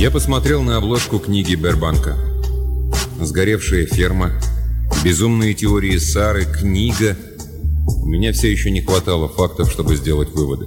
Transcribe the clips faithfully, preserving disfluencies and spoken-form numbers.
Я посмотрел на обложку книги Бербанка. Сгоревшая ферма, безумные теории Сары, книга. У меня все еще не хватало фактов, чтобы сделать выводы.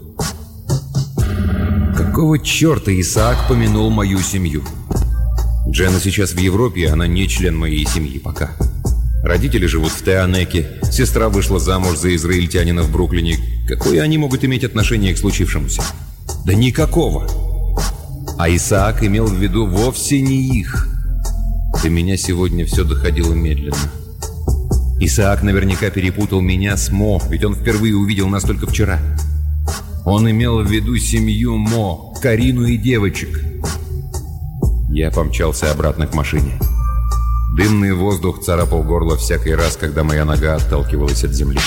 Какого черта Исаак помянул мою семью? Дженна сейчас в Европе, она не член моей семьи пока. Родители живут в Теанеке, сестра вышла замуж за израильтянина в Бруклине. Какое они могут иметь отношение к случившемуся? Да никакого! А Исаак имел в виду вовсе не их. До меня сегодня все доходило медленно. Исаак наверняка перепутал меня с Мо, ведь он впервые увидел нас только вчера. Он имел в виду семью Мо, Карину и девочек. Я помчался обратно к машине. Дымный воздух царапал горло всякий раз, когда моя нога отталкивалась от земли.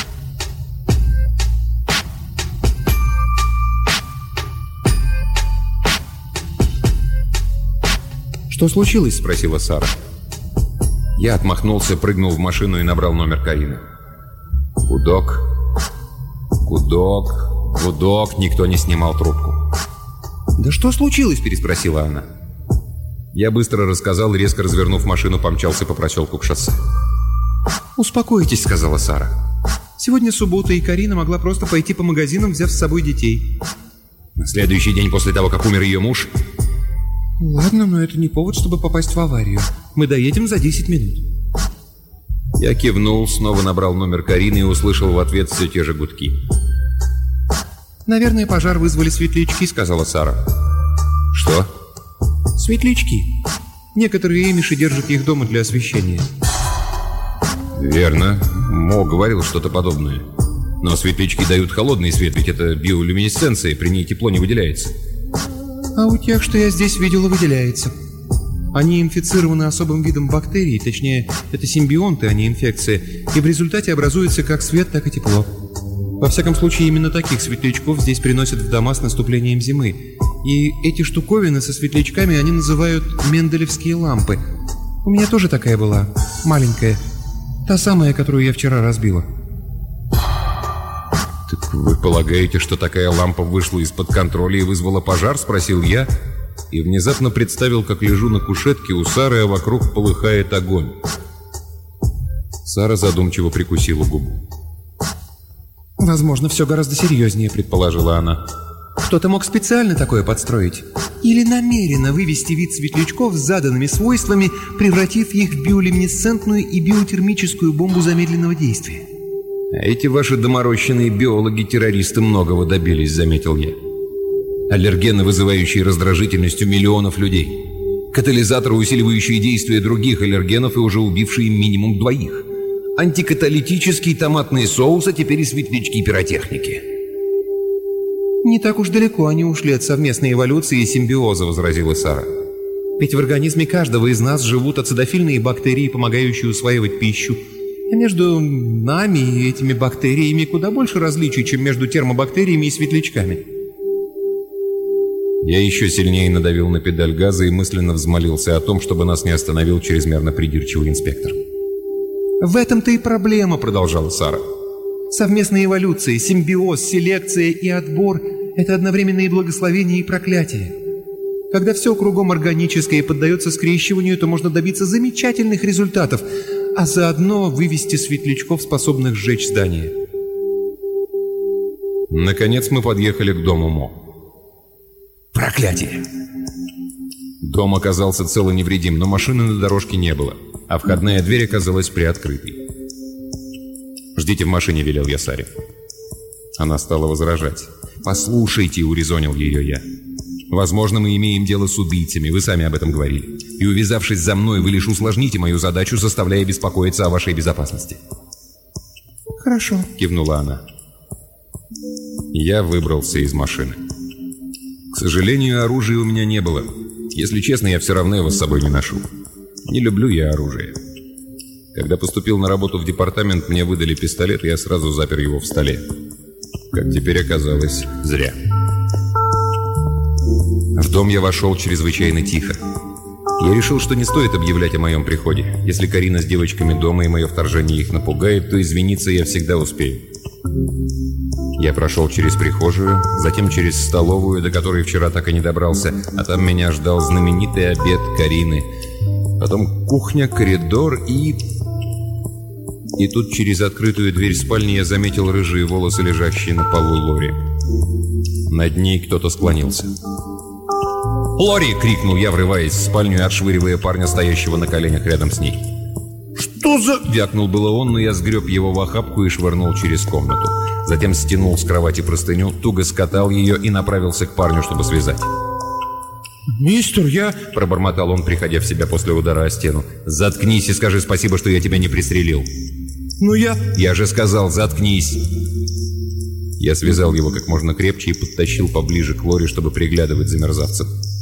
«Что случилось?» — спросила Сара. Я отмахнулся, прыгнул в машину и набрал номер Карины. Гудок, гудок, гудок, никто не снимал трубку. «Да что случилось?» — переспросила она. Я быстро рассказал и, резко развернув машину, помчался по проселку к шоссе. «Успокойтесь», — сказала Сара. «Сегодня суббота, и Карина могла просто пойти по магазинам, взяв с собой детей». «На следующий день после того, как умер ее муж?» «Ладно, но это не повод, чтобы попасть в аварию. Мы доедем за десять минут». Я кивнул, снова набрал номер Карины и услышал в ответ все те же гудки. «Наверное, пожар вызвали светлячки», — сказала Сара. «Что?» «Светлячки. Некоторые эмиши держат их дома для освещения». «Верно. Мо говорил что-то подобное. Но светлячки дают холодный свет, ведь это биолюминесценция, при ней тепло не выделяется». «А у тех, что я здесь видела, выделяется. Они инфицированы особым видом бактерий, точнее, это симбионты, а не инфекция, и в результате образуется как свет, так и тепло. Во всяком случае, именно таких светлячков здесь приносят в дома с наступлением зимы. И эти штуковины со светлячками они называют менделевские лампы. У меня тоже такая была, маленькая. Та самая, которую я вчера разбила». «Так вы полагаете, что такая лампа вышла из-под контроля и вызвала пожар?» — спросил я, и внезапно представил, как лежу на кушетке у Сары, а вокруг полыхает огонь. Сара задумчиво прикусила губу. «Возможно, все гораздо серьезнее», — предположила она. «Кто-то мог специально такое подстроить. Или намеренно вывести вид светлячков с заданными свойствами, превратив их в биолюминесцентную и биотермическую бомбу замедленного действия». «А эти ваши доморощенные биологи-террористы многого добились», — заметил я. «Аллергены, вызывающие раздражительность у миллионов людей. Катализаторы, усиливающие действие других аллергенов и уже убившие минимум двоих. Антикаталитический томатный соус, а теперь и светлячки пиротехники». «Не так уж далеко они ушли от совместной эволюции и симбиоза», — возразила Сара. «Ведь в организме каждого из нас живут ацидофильные бактерии, помогающие усваивать пищу. А между нами и этими бактериями куда больше различий, чем между термобактериями и светлячками». Я еще сильнее надавил на педаль газа и мысленно взмолился о том, чтобы нас не остановил чрезмерно придирчивый инспектор. «В этом-то и проблема», — продолжала Сара. «Совместная эволюция, симбиоз, селекция и отбор — это одновременно и благословение, и проклятие. Когда все кругом органическое поддается скрещиванию, то можно добиться замечательных результатов, а заодно вывести светлячков, способных сжечь здание». Наконец мы подъехали к дому Мо. Проклятие! Дом оказался цел и невредим, но машины на дорожке не было, а входная дверь оказалась приоткрытой. «Ждите в машине», — велел я Саре. Она стала возражать. «Послушайте», — урезонил ее я. «Возможно, мы имеем дело с убийцами, вы сами об этом говорили. И увязавшись за мной, вы лишь усложните мою задачу, заставляя беспокоиться о вашей безопасности». «Хорошо», — кивнула она. Я выбрался из машины. К сожалению, оружия у меня не было. Если честно, я все равно его с собой не ношу. Не люблю я оружие. Когда поступил на работу в департамент, мне выдали пистолет, и я сразу запер его в столе. Как теперь оказалось, зря. В дом я вошел чрезвычайно тихо. Я решил, что не стоит объявлять о моем приходе. Если Карина с девочками дома и мое вторжение их напугает, то извиниться я всегда успею. Я прошел через прихожую, затем через столовую, до которой вчера так и не добрался, а там меня ждал знаменитый обед Карины. Потом кухня, коридор и... И тут через открытую дверь спальни я заметил рыжие волосы, лежащие на полу Лори. Над ней кто-то склонился. «Лори!» — крикнул я, врываясь в спальню и отшвыривая парня, стоящего на коленях рядом с ней. «Что за...» — вякнул было он, но я сгреб его в охапку и швырнул через комнату. Затем стянул с кровати простыню, туго скатал ее и направился к парню, чтобы связать. «Мистер, я...» — пробормотал он, приходя в себя после удара о стену. «Заткнись и скажи спасибо, что я тебя не пристрелил». «Ну я...» «Я же сказал, заткнись!» Я связал его как можно крепче и подтащил поближе к Лори, чтобы приглядывать за мерзавцем.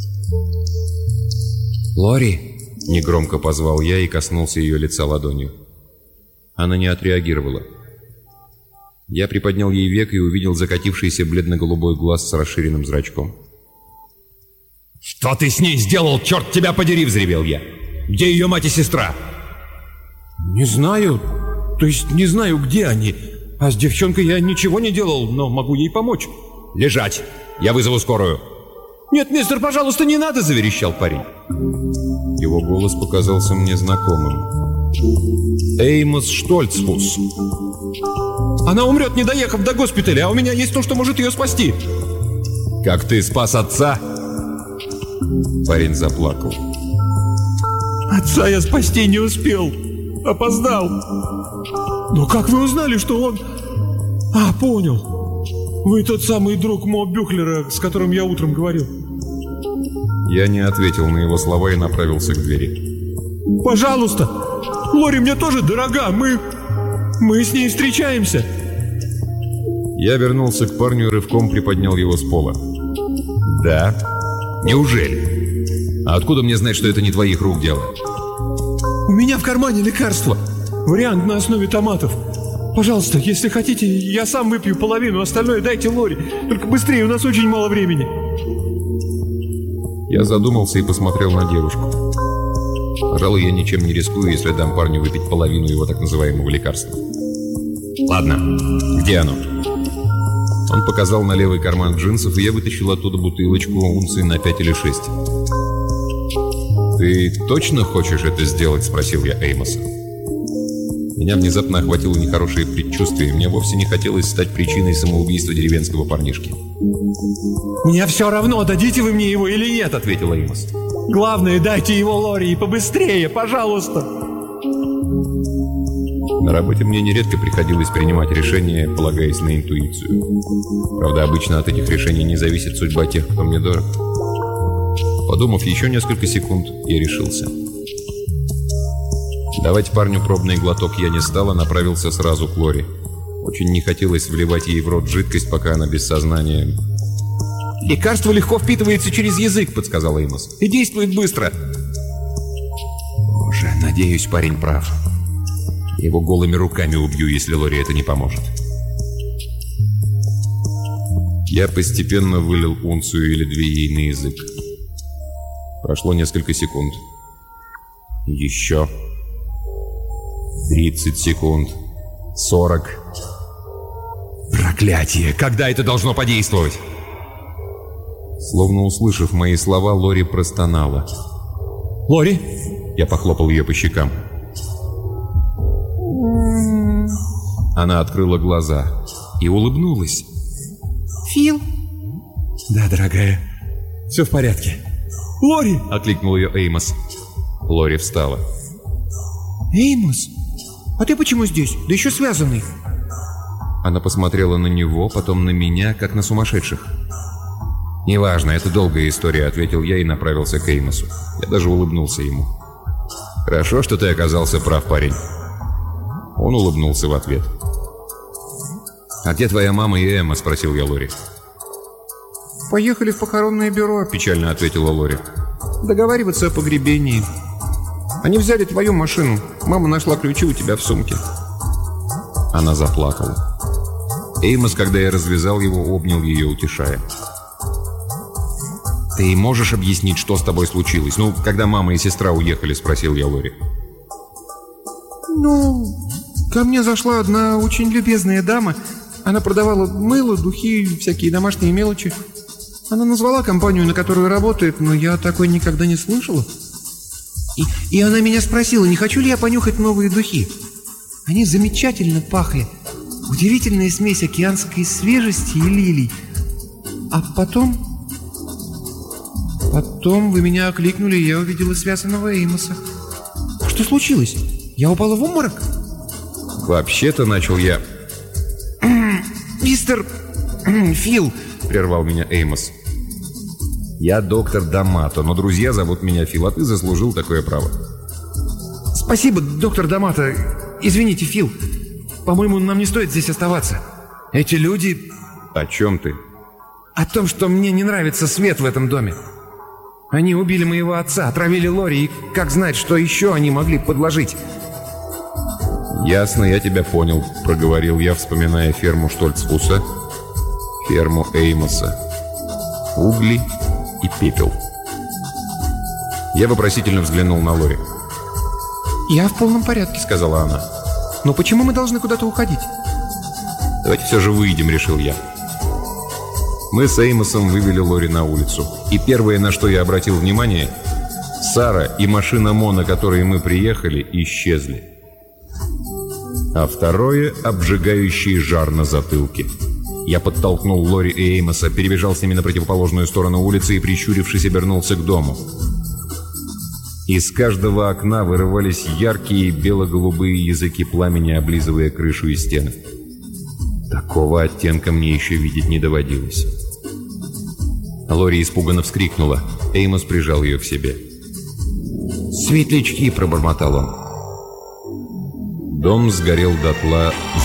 «Лори!» — негромко позвал я и коснулся ее лица ладонью. Она не отреагировала. Я приподнял ей век и увидел закатившийся бледно-голубой глаз с расширенным зрачком. «Что ты с ней сделал, черт тебя подери!» — взревел я. «Где ее мать и сестра?» «Не знаю. То есть не знаю, где они. А с девчонкой я ничего не делал, но могу ей помочь». «Лежать! Я вызову скорую!» «Нет, мистер, пожалуйста, не надо!» — заверещал парень. Его голос показался мне знакомым. «Эймос Штольцфус». «Она умрет, не доехав до госпиталя, а у меня есть то, что может ее спасти». «Как ты спас отца?» Парень заплакал. «Отца я спасти не успел. Опоздал. Но как вы узнали, что он... А, понял. Вы тот самый друг Мо Бюхлера, с которым я утром говорил». Я не ответил на его слова и направился к двери. «Пожалуйста! Лори мне тоже дорога! Мы... мы с ней встречаемся!» Я вернулся к парню и рывком приподнял его с пола. «Да? Неужели? А откуда мне знать, что это не твоих рук дело?» «У меня в кармане лекарство. Вариант на основе томатов. Пожалуйста, если хотите, я сам выпью половину, остальное дайте Лори. Только быстрее, у нас очень мало времени». Я задумался и посмотрел на девушку. Пожалуй, я ничем не рискую, если дам парню выпить половину его так называемого лекарства. «Ладно, где оно?» Он показал на левый карман джинсов, и я вытащил оттуда бутылочку унции на пять или шесть. «Ты точно хочешь это сделать?» — спросил я Эймоса. Меня внезапно охватило нехорошее предчувствие, и мне вовсе не хотелось стать причиной самоубийства деревенского парнишки. «Мне все равно, дадите вы мне его или нет», — ответил Эймос. «Главное, дайте его Лори, и побыстрее, пожалуйста». На работе мне нередко приходилось принимать решения, полагаясь на интуицию. Правда, обычно от этих решений не зависит судьба тех, кто мне дорог. Подумав еще несколько секунд, я решился. Давать парню пробный глоток я не стал, а направился сразу к Лори. Очень не хотелось вливать ей в рот жидкость, пока она без сознания. «Лекарство легко впитывается через язык», — подсказал Эймос. «И действует быстро». Боже, надеюсь, парень прав. Я его голыми руками убью, если Лори это не поможет. Я постепенно вылил унцию или две ей на язык. Прошло несколько секунд. Еще. Тридцать секунд. Сорок. Проклятие! Когда это должно подействовать? Словно услышав мои слова, Лори простонала. «Лори?» Я похлопал ее по щекам. Она открыла глаза и улыбнулась. «Фил?» «Да, дорогая, все в порядке». «Лори!» — окликнул ее Эймос. Лори встала. «Эймос, а ты почему здесь? Да еще связанный». Она посмотрела на него, потом на меня, как на сумасшедших. «Неважно, это долгая история», — ответил я и направился к Эймосу. Я даже улыбнулся ему. «Хорошо, что ты оказался прав, парень». Он улыбнулся в ответ. «А где твоя мама и Эмма?» — спросил я Лори. «Поехали в похоронное бюро», — печально ответила Лори. «Договариваться о погребении. Они взяли твою машину. Мама нашла ключи у тебя в сумке». Она заплакала. Эймос, когда я развязал его, обнял ее, утешая. «Ты можешь объяснить, что с тобой случилось? Ну, когда мама и сестра уехали?» — спросил я Лори. «Ну, ко мне зашла одна очень любезная дама. Она продавала мыло, духи, всякие домашние мелочи. Она назвала компанию, на которую работает, но я такой никогда не слышала. И, и она меня спросила, не хочу ли я понюхать новые духи. Они замечательно пахли. Удивительная смесь океанской свежести и лилий. А потом... Потом вы меня окликнули, и я увидела связанного Эймоса. Что случилось? Я упала в обморок? Вообще-то, начал я... «Мистер Фил», — прервал меня Эймос. «Я доктор Дамато, но друзья зовут меня Фил, а ты заслужил такое право». «Спасибо, доктор Дамато. Извините, Фил. По-моему, нам не стоит здесь оставаться. Эти люди...» «О чем ты?» «О том, что мне не нравится свет в этом доме. Они убили моего отца, отравили Лори, и как знать, что еще они могли подложить?» «Ясно, я тебя понял», — проговорил я, вспоминая ферму Штольцфуса, ферму Эймоса, угли и пепел. Я вопросительно взглянул на Лори. «Я в полном порядке», — сказала она. «Но почему мы должны куда-то уходить?» «Давайте все же выйдем», — решил я. Мы с Эймосом вывели Лори на улицу. И первое, на что я обратил внимание, Сара и машина Мо, на которой мы приехали, исчезли. А второе — обжигающий жар на затылке. Я подтолкнул Лори и Эймоса, перебежал с ними на противоположную сторону улицы и, прищурившись, обернулся к дому. Из каждого окна вырывались яркие бело-голубые языки пламени, облизывая крышу и стены. Такого оттенка мне еще видеть не доводилось. Лори испуганно вскрикнула. Эймос прижал ее к себе. «Светлячки!» — пробормотал он. Дом сгорел дотла